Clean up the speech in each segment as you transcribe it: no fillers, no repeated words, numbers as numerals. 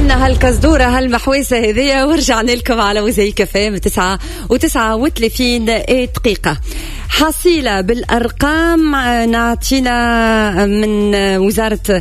عنا هالكزدورة هالمحويسة هذية، ورجعنا لكم على موزايك فام 9:39 دقيقة. حصيلة بالأرقام نعطينا من وزارة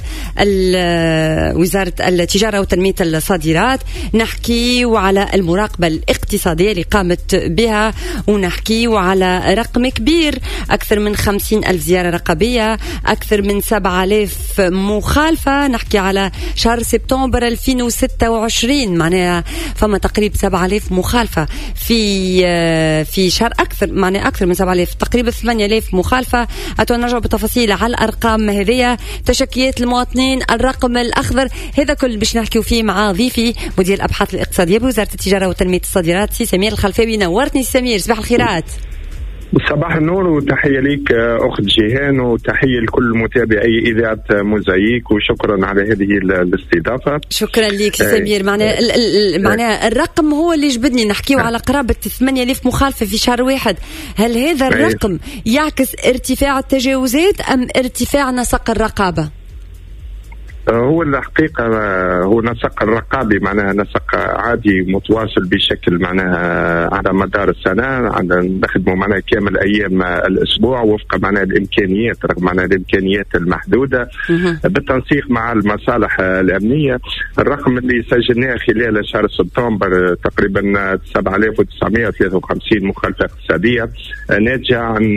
التجارة وتنمية الصادرات. نحكي على المراقبة الاقتصادية اللي قامت بها، ونحكي على رقم كبير، أكثر من 50,000 زيارة رقابية، أكثر من 7,000 مخالفة. نحكي على شهر سبتمبر 2026، معناها فما تقريبا 7,000 مخالفة في شهر، أكثر من 7,000، تقريبا 8,000 مخالفة. نرجع بتفاصيل على الأرقام هذه، تشكيات المواطنين، الرقم الأخضر، هذا كل باش نحكيو فيه مع ضيفي مدير الأبحاث الاقتصادية بوزارة التجارة وتنمية الصادرات، سي سمير الخلفاوي. نورتني سمير، صباح الخيرات. صباح النور، وتحية ليك أخت جيهان، وتحية لكل متابعي إذاعة موزايك، وشكرا على هذه الاستضافة. شكرا ليك سمير. معناها الرقم هو اللي جبدني، نحكيه على قرابة 8,000 مخالفة في شهر واحد. هل هذا الرقم يعكس ارتفاع التجاوزات أم ارتفاع نسق الرقابة؟ هو الحقيقة هو نسق الرقابي، معناها نسق عادي متواصل بشكل معناها على مدار السنة، نخدمه معناها كامل أيام الأسبوع وفق معناها الإمكانيات، رغم معناها الإمكانيات المحدودة بالتنسيق مع المصالح الأمنية. الرقم اللي سجلناه خلال شهر سبتمبر تقريبا 7,953 مخالفة اقتصادية، ناتجة عن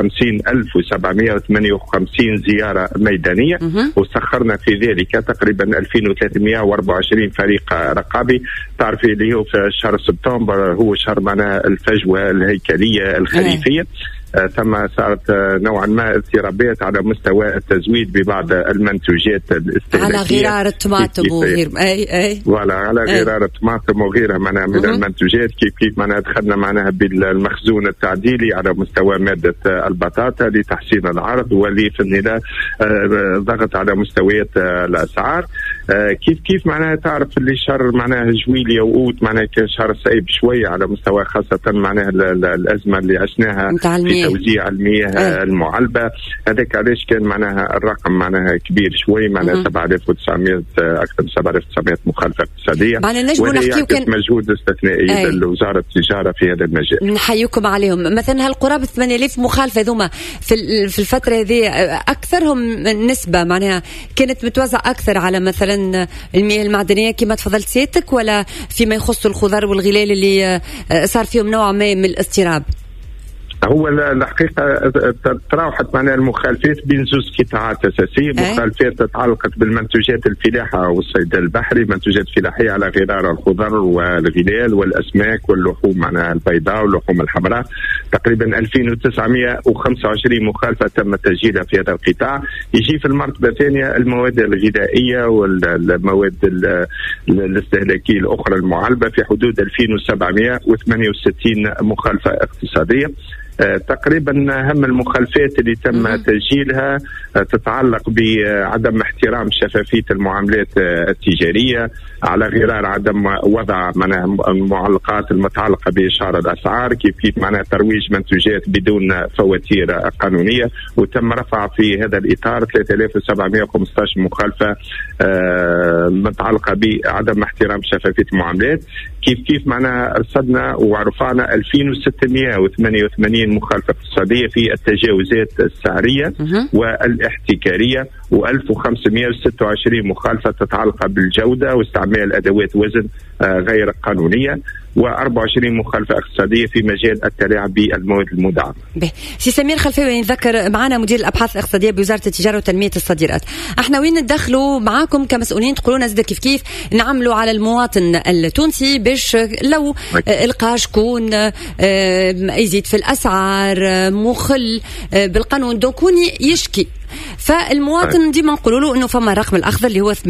50,758 زيارة ميدانية، وسخرنا في ذلك تقريبا 2,324 فريق رقابي. تعرفي اللي هو في شهر سبتمبر هو شهر معناها الفجوة الهيكلية الخريفية، ثم صارت نوعا ما اضطرابات على مستوى التزويد ببعض المنتوجات الاستهلاكية، على غرار الطماطم وغير على غرار الطماطم وغيرها من المنتوجات. كيف معناها دخلنا معناها بالمخزون التعديلي على مستوى مادة البطاطا لتحسين العرض، ولي في النهاية ضغط على مستويات الأسعار. كيف معناها تعرف اللي شهر معناها جويلية وأوت معناها كان شهر صعيب شوية على مستوى خاصة معناها الأزمة اللي عشناها في توزيع المياه المعلبة. هذاك علاش كان معناها الرقم معناها كبير شوي، معناها 7,900 أكثر من 7,900 مخالفة اقتصادية، وهذا يعكس مجهود استثنائي لوزارة التجارة في هذا المجال. نحييكم عليهم. مثلا هالقرابة 8,000 مخالفة ذوما في الفترة هذه، أكثرهم نسبة معناها كانت متوزع أكثر على مثلا المياه المعدنية كما تفضلت سيادتك، ولا فيما يخص الخضار والغلال اللي صار فيهم نوع ما من الاضطراب؟ هو الحقيقة تراوحت معناها المخالفات بين زوج قطاعات أساسية. مخالفات تتعلقت بالمنتوجات الفلاحة والصيد البحري، منتوجات فلاحية على غرار الخضر والغلال والأسماك واللحوم معناها البيضاء واللحوم الحمراء، تقريبا 2,925 مخالفة تم تسجيلها في هذا القطاع. يجي في المرتبة الثانية المواد الغذائية والمواد الاستهلاكية الأخرى المعلبة في حدود 2,768 مخالفة اقتصادية. تقريبا أهم المخالفات اللي تم تسجيلها تتعلق بعدم احترام شفافية المعاملات التجارية، على غرار عدم وضع المعلقات المتعلقة بإشعار الأسعار، كيف معناها ترويج منتوجات بدون فواتير قانونية. وتم رفع في هذا الإطار 3,715 مخالفة متعلقة بعدم احترام شفافية المعاملات. كيف معناها أرصدنا ورفعنا 2,688 مخالفة اقتصادية في التجاوزات السعرية والاحتكارية، و1526 مخالفة تتعلق بالجودة واستعمال أدوات وزن غير قانونية، و24 مخالفة اقتصادية في مجال التلاعب بالمواد المدعمة. سي سمير خلفاوي، نذكر معنا مدير الأبحاث الاقتصادية بوزارة التجارة وتنمية الصادرات. احنا وين ندخلوا معاكم كمسؤولين تقولون زاد كيف نعملوا على المواطن التونسي باش لو القى شكون يزيد في الأسعار مخل بالقانون دونكون يشكي. فالمواطن ديما نقولوا له انه فما الرقم الاخضر اللي هو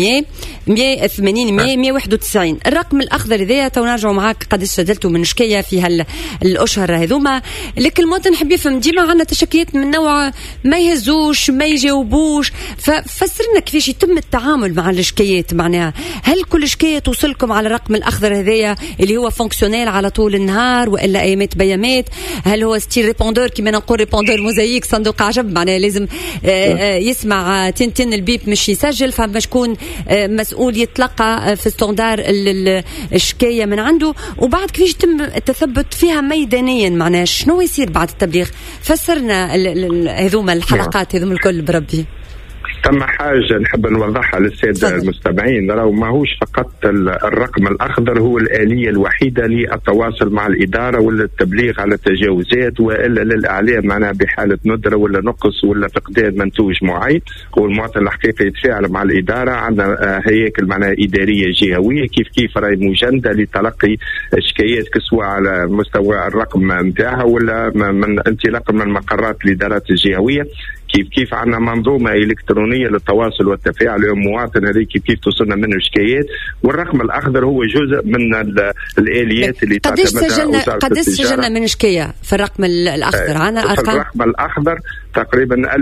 191. الرقم الاخضر هذا تو نرجعوا معاك قد سجلتوا من شكايه في الاشهر هذوما، لكن المواطن حب يفهم ديما عندنا تشكيات من نوع ما يهزوش ما يجاوبوش. ففسرنا كيفاش يتم التعامل مع الشكايات، معناها هل كل شكايه توصلكم على الرقم الاخضر هذايا اللي هو فونكسيونيل على طول النهار، والا ايامات بيامات؟ هل هو ستيل ريبوندور كما نقول ريبوندور موزايك صندوق عجب، معناها لازم يسمع تين البيب مش يسجل، فمش يكون مسؤول يتلقى في استندار الشكاية من عنده. وبعد كيفاش يتم التثبت فيها ميدانيا؟ معناها شنو يصير بعد التبليغ؟ فسرنا هذوما الحلقات هذوما الكل بربي. ثم حاجة نحب نوضحها للسادة المستمعين، راهو ماهوش فقط الرقم الأخضر هو الآلية الوحيدة للتواصل مع الإدارة ولا التبليغ على التجاوزات وإلا للإعلام معناها بحالة ندرة ولا نقص ولا فقدان منتوج معين. والمواطن الحقيقي يتفاعل مع الإدارة. عندنا هياكل معناها إدارية جهوية كيف راهي مجندة لتلقي شكايات سواء على مستوى الرقم نتاعها ولا من انطلاقا من مقرات الإدارات الجهوية. كيف عندنا منظومة إلكترونية للتواصل والتفاعل مع المواطن، هذه كيف توصلنا منه شكايات. والرقم الأخضر هو جزء من الآليات اللي تعتمدها وزارة التجارة. قديش سجلنا من شكاية في الرقم الأخضر؟ عنا أرقام؟ الرقم الأخضر تقريبا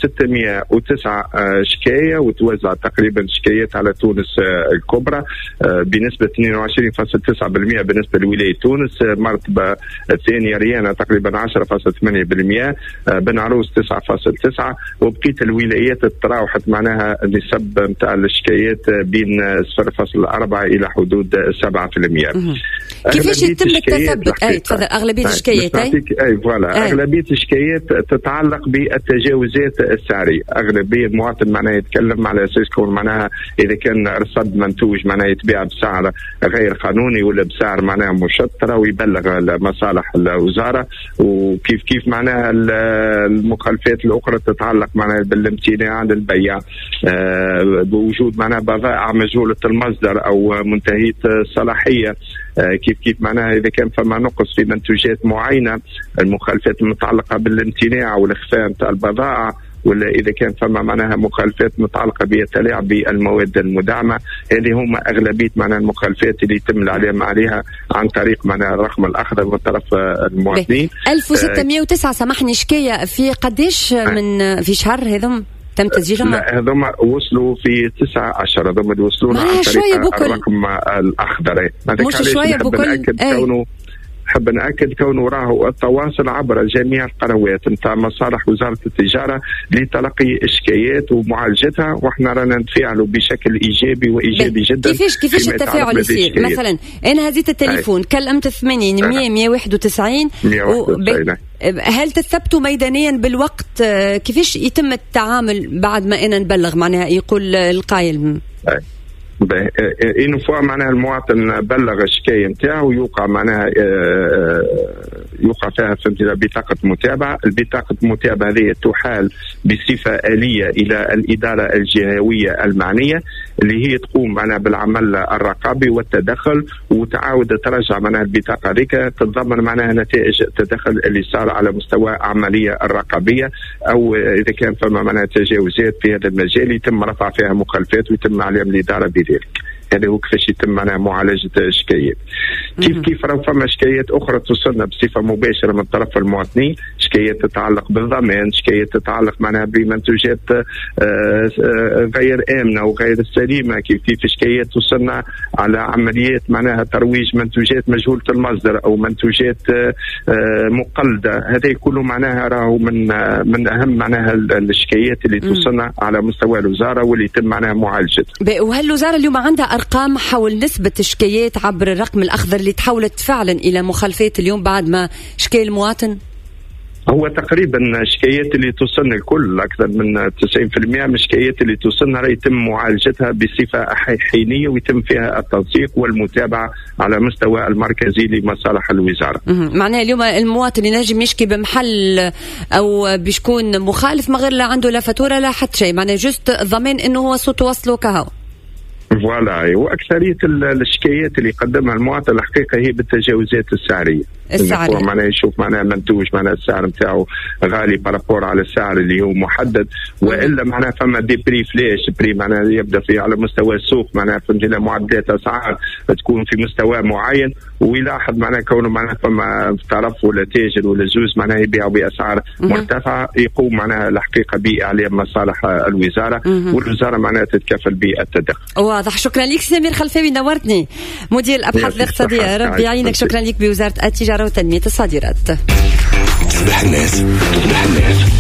1609 شكاية، وتوزع تقريبا شكايات على تونس الكبرى بنسبة 22.9% بالنسبة لولاية تونس. مرتبة الثانية ريانة تقريبا 10.8%، بن عروس 9.9%، وبقية الولايات تراوحت معناها النسب نتاع الشكايات بين 0.4 إلى حدود 7%. كيفاش يتم التثبت؟ تفضل. أغلبية الشكايات أغلبية الشكايات تتعلق بالتجاوزات السعرية. أغلبية المواطن معناها يتكلم على أساس كون معناها إذا كان رصد منتوج معناها يتباع بسعر غير قانوني ولا بسعر معناها مشطرة ويبلغ مصالح الوزارة. وكيف معناها المخالفات الأخرى تتعلق معناها بالامتناع عن البيع بوجود معناها بضائع مجهولة المصدر أو منتهية الصلاحية. كيف معناها إذا كان فما نقص في منتوجات معينة، المخالفات المتعلقة بالامتناع والإخفاء نتاع البضائع، ولا إذا كان فما معناها مخالفات متعلقة بالتلاعب بالمواد المدعمة. هذه هما أغلبية معناها المخالفات اللي يتم الإعلام عليها عن طريق معناها الرقم الأخضر من طرف المواطنين. 1609 سامحني شكاية في قديش من في شهر هذم تم تسجيلهم؟ لا هذوما وصلوا في 19، هذوما وصلوا عن طريق الرقم الأخضر. مش شوية بكل حب نأكد كونه راهو التواصل عبر جميع القنوات نتاع مصالح وزارة التجارة لتلقي الشكايات ومعالجتها، وإحنا رانا نتفاعلوا بشكل إيجابي وإيجابي جدا. كيفاش التفاعل يصير؟ مثلا أنا هزيت التليفون كلمت 80 100 191 هل تثبتوا ميدانيا بالوقت؟ كيفاش يتم التعامل بعد ما أنا نبلغ معناها يقول القائل؟ إن فوا معناها المواطن بلغ الشكاية نتاعو يوقع معناها يوقع فيها في بطاقة متابعة. البطاقة المتابعة هذه تحال بصفة آلية إلى الإدارة الجهوية المعنية اللي هي تقوم معناها بالعمل الرقابي والتدخل، وتعاود ترجع معناها البطاقة هذيك تتضمن معناها نتائج التدخل اللي صار على مستوى عملية الرقابية، أو إذا كان فما معناها تجاوزات في هذا المجال يتم رفع فيها مخالفات ويتم عليهم الإدارة بذلك. هذا هو كيفاش يتم معناها معالجة الشكايات. كيف راهو فما شكايات أخرى توصلنا بصفة مباشرة من طرف المواطنين، شكايات تتعلق بالضمان، شكايات تتعلق معناها بمنتوجات غير آمنة وغير سليمة، كيف شكايات توصلنا على عمليات معناها ترويج منتوجات مجهولة المصدر أو منتوجات مقلدة. هذا كله معناها راهو من أهم معناها الشكايات اللي توصلنا على مستوى الوزارة واللي يتم معناها معالجتها. وهل الوزارة اليوم عندها أرقام حول نسبة الشكايات عبر الرقم الأخضر اللي تحولت فعلا إلى مخالفات اليوم بعد ما شكاية المواطن؟ هو تقريبا الشكايات اللي توصلنا الكل أكثر من 90% من الشكايات اللي توصلنا راه يتم معالجتها بصفة حينية ويتم فيها التنسيق والمتابعة على مستوى المركزي لمصالح الوزارة. معناها اليوم المواطن ينجم يشكي بمحل أو بيشكون مخالف ما غير لا عنده لا فاتورة لا حتى شيء، معناها جست ضمان إنه هو صوت وصله كهو. فوالا، وأكثرية الشكايات اللي يقدمها المواطن الحقيقة هي بالتجاوزات السعرية. معناه يشوف معناه منتوج معناه السعر نتاعو غالي بارابور على السعر اللي هو محدد، والا معناه فما دي بري فلاش بري معناه يبدا في على مستوى السوق معناه فهمتنا معدلات اسعار تكون في مستوى معين، ويلاحظ معناه كونه معناه فما طرف ولا تاجر ولا زوز معناه يبيعوا باسعار مرتفعه، يقوم معناه الحقيقه باعلام مصالح الوزاره، والوزاره معناه تتكفل بالتدخل. واضح. شكرا لك سمير خلفاوي، نورتني، مدير الابحاث الاقتصاديه، ربي يعينك. شكرا لك بوزاره التجاره وتنميه الصادرات.